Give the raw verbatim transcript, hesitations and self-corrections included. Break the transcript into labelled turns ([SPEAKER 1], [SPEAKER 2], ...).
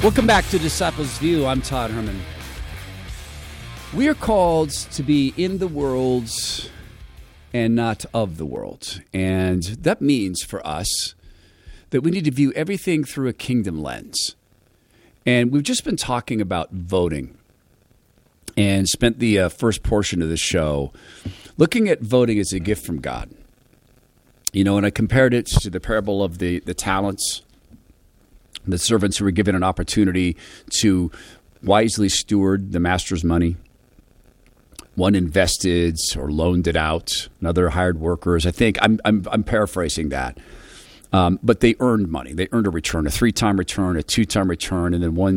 [SPEAKER 1] Welcome back to Disciples View. I'm Todd Herman. We are called to be in the world and not of the world. And that means for us that we need to view everything through a kingdom lens. And we've just been talking about voting and spent the uh, first portion of the show looking at voting as a gift from God. You know, and I compared it to the parable of the, the talents, the servants who were given an opportunity to wisely steward the master's money. One invested or loaned it out. Another hired workers. I think I'm I'm, I'm paraphrasing that. Um, but they earned money. They earned a return, a three-time return, a two-time return, and then one